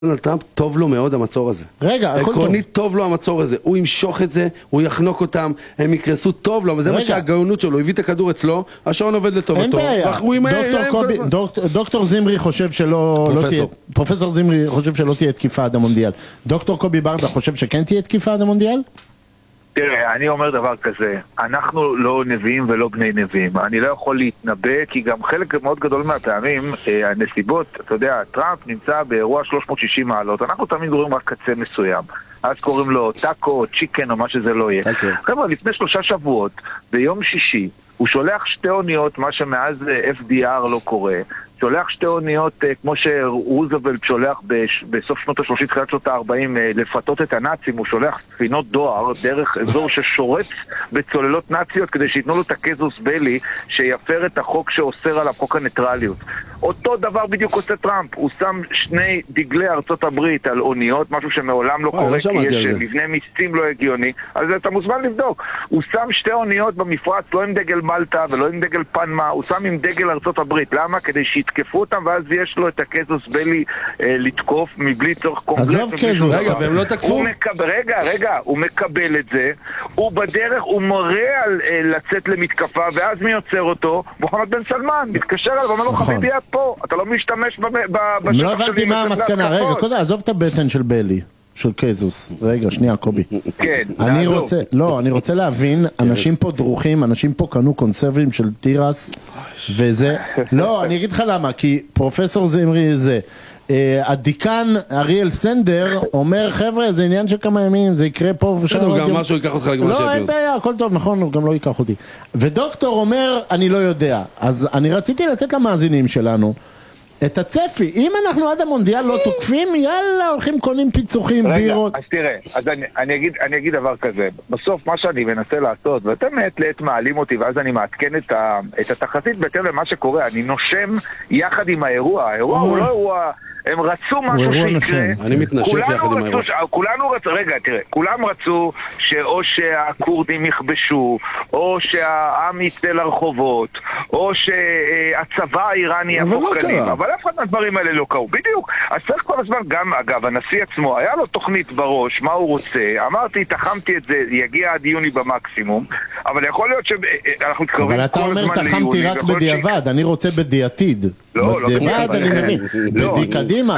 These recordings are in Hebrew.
טראמפ טוב לו מאוד המצור הזה. רגע, עקרונית טוב לו המצור הזה. הוא ימשוך את זה, הוא יחנוק אותם, הם יקרסו טוב לו, וזה מה שהגאונות שלו, הוא הביא את הכדור אצלו, השעון עובד לטובתו. דוקטור זמרי חושב שלא תהיה, פרופסור זמרי חושב שלא תהיה תקיפה עד המונדיאל. דוקטור קובי ברדה חושב שכן תהיה תקיפה עד המונדיאל? תראה, אני אומר דבר כזה, אנחנו לא נביאים ולא בני נביאים. אני לא יכול להתנבא, כי גם חלק מאוד גדול מהפעמים, הנסיבות, אתה יודע, טראמפ נמצא באירוע 360 מעלות, אנחנו תמיד רואים רק קצה מסוים. אז קוראים לו טאקו, צ'יקן או מה שזה לא יהיה. חבר'ה, לפני 3 שבועות, ביום שישי, הוא שולח 2 אוניות, מה שמאז FDR לא קורה. שולח 2 אוניות כמו שרוזוולט שולח בסוף שנות ה-30, תחילת שנות ה-40 לפתות את הנאצים. הוא שולח ספינות דואר דרך אזור ששורץ בצוללות נאציות כדי שיתנו לו את הקזוס בלי שיפר את החוק שאוסר עליו, חוק הניטרליות. אותו דבר בדיוק עושה טראמפ. הוא שם 2 דגלי ארצות הברית על אוניות, משהו שמעולם לא קורה, כי יש מבנה מיסים לא הגיוני. אז אתה מוזמן לבדוק. הוא שם 2 אוניות במפרץ, לא עם דגל מלטה ולא עם דגל פנמה, הוא שם עם דגל ארצות הברית. למה? כדי שיתקפו אותם, ואז יש לו את הקזוס בלי לתקוף מבלי צורך קונגרס. עזוב קזוס. רגע, והם לא תקפו? רגע, הוא מקבל את זה, הוא בדרך, הוא מראה על לצאת למתקפה, ואז מי יוצר אותו? מוחמד בן סלמן, מתקשר אליו, אומר לו חביבי את פה, אתה לא משתמש בשטח שלי. לא הבנתי מה המסקנה, רגע, קודם, עזוב את הבטן של בלי. של קזוס. רגע, שנייה, קובי. כן. אני רוצה להבין, אנשים פה דרוכים, אנשים פה קנו קונסרבים של טירס, וזה, לא, אני אגיד לך למה, כי פרופסור זמרי זה, הדיקן אריאל סנדר אומר, חבר'ה, זה עניין של כמה ימים, זה יקרה פה ושם. הוא גם משהו ייקח אותך לגמר צ'מפיונס. לא, אין בעיה, הכל טוב, נכון, הוא גם לא ייקח אותי. ודוקטור אומר, אני לא יודע. אז אני רציתי לתת למאזינים שלנו, את הצפי, אם אנחנו עד המונדיאל לא תוקפים, יאללה, הולכים קונים פיצוחים, בירות. אז תראה, אז אני אגיד דבר כזה, בסוף מה שאני מנסה לעשות, ואתם לעת מעלים אותי, ואז אני מעדכן את התחזית בהתאם למה שקורה, אני נושם יחד עם האירוע, האירוע הוא לא אירוע, הם רצו משהו שיקרה. אני מתנשף יחד עם האירוע. כולנו רצו, רגע, תראה, כולם רצו שאו שהקורדים יכבשו, או שהעם יצא לרחובות, או שהצבא האיראני יהפוך קנים, אבל אף אחד מהדברים האלה לא קרו, בדיוק. אז צריך כל הזמן, גם אגב, הנשיא עצמו, היה לו תוכנית בראש, מה הוא רוצה, אמרתי, תחמתי את זה, יגיע עד יוני במקסימום, אבל יכול להיות שאנחנו מתקרבים כל הזמן ליוני. אבל אתה אומר, תחמתי רק בדיעבד, אני רוצה בדיעתיד. בדיעבד אני מבין, בדיעקדימה.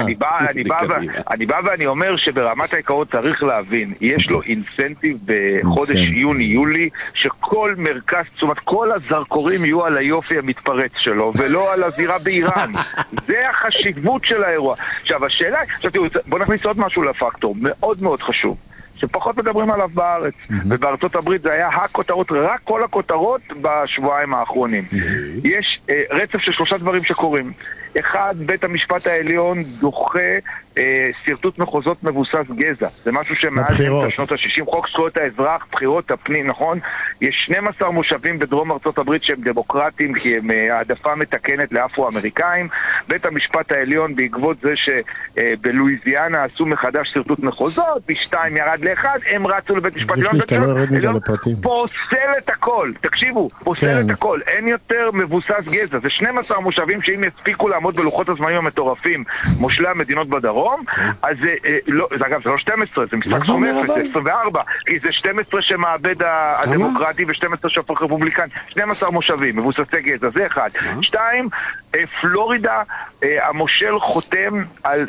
אני בא ואני אומר שברמת העיקרון צריך להבין, יש לו אינסנטיב בחודש יוני-יולי, שכל מרכז תשומת, כל הזרקורים יהיו על היופי המתפרץ שלו, ולא על הזירה באיראן. זה החשיבות של האירוע. עכשיו השאלה, בוא נכניס עוד משהו לפקטור, מאוד מאוד חשוב, שפחות מדברים עליו בארץ, ובארצות הברית זה היה הכותרות, רק כל הכותרות בשבועיים האחרונים. יש רצף של 3 דברים שקורים. 1, בית המשפט העליון דוחה סרטוט מחוזות מבוסס גזע. זה משהו שמאז שנות ה-60, חוק זכויות האזרח, בחירות הפנים, נכון? יש 12 מושבים בדרום ארצות הברית שהם דמוקרטים, כי הם העדפה מתקנת לאפרו-אמריקאים. בית המשפט העליון, בעקבות זה שבלואיזיאנה עשו מחדש סרטוט מחוזות, ב2 ירד ל1, הם רצו לבית משפט העליון, פוסל את הכל, תקשיבו, פוסל את הכל, אין יותר מבוסס גזע. זה 12 מושבים שאם יספיקו לעמוד בלוחות הזמנים המטורפים מושלי המדינות בדרום, אז זה אגב, זה לא 12, זה משחק 15, זה 24, כי זה 12 שמאבד הדמוקרטי ו12 שהפך רפובליקני. 12 מושבים, מבוססי גזע, זה 1. 2, פלורידה, המושל חותם על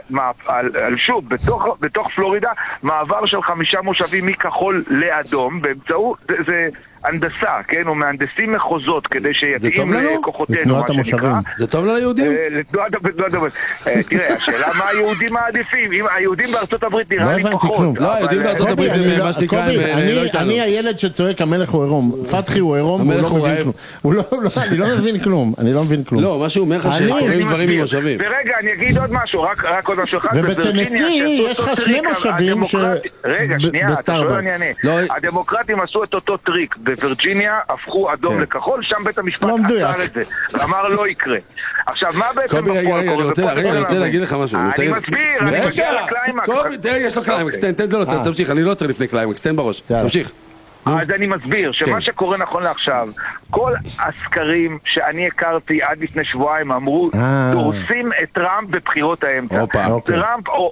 שוב, בתוך פלורידה, מעבר של 5 מושבים מכחול לאדום, באמצעות, זה הנדסה, כן? או מהנדסים מחוזות כדי שיתאים לכוחותינו, מה שנקרא. זה טוב ליהודים? תראה, השאלה מה היהודים מעדיפים. אם היהודים בארצות הברית נראה לי פחות. לא, היהודים בארצות הברית מה שנקרא אני הילד שצועק המלך הוא עירום. פתחי הוא עירום והוא לא מבין כלום. אני לא מבין כלום. לא, מה שהוא אומר לך שקוראים דברים ממושבים. ורגע, אני אגיד עוד משהו, רק עוד משהו אחד. ובטנסי יש לך 2 מושבים רגע, שנייה, אתה שואל אני אענה. הדמוקרטים עשו את אותו טריק. בווירג'יניה הפכו אדום לכחול, שם בית המשפט עצר את זה, ואמר לא יקרה. עכשיו, מה בעצם בפועל קורה? אני רוצה להגיד לך משהו. אני מסביר, אני מגיע לקליימקס. קובי, יש לו קליימקס, תן לו, תמשיך, אני לא צריך לפני קליימקס, תן בראש, תמשיך. אז אני מסביר שמה שקורה נכון לעכשיו, כל הסקרים שאני הכרתי עד לפני שבועיים אמרו, דורסים את טראמפ בבחירות האמצע. טראמפ